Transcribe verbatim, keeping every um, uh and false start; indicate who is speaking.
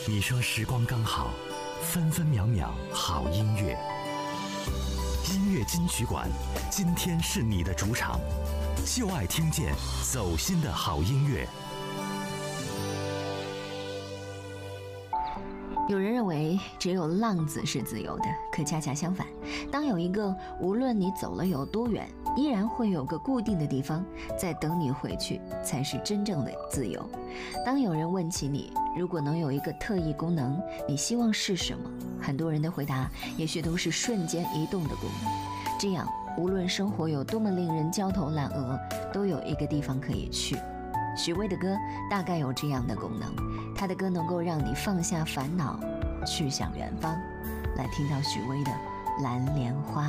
Speaker 1: 你说时光刚好，分分秒秒好音乐。音乐金曲馆，今天是你的主场，就爱听见走心的好音乐。
Speaker 2: 有人认为只有浪子是自由的，可恰恰相反，当有一个无论你走了有多远，依然会有个固定的地方在等你回去，才是真正的自由。当有人问起你，如果能有一个特异功能，你希望是什么？很多人的回答也许都是瞬间移动的功能。这样，无论生活有多么令人焦头烂额，都有一个地方可以去。许巍的歌大概有这样的功能，他的歌能够让你放下烦恼，去向远方。来听到许巍的《蓝莲花》。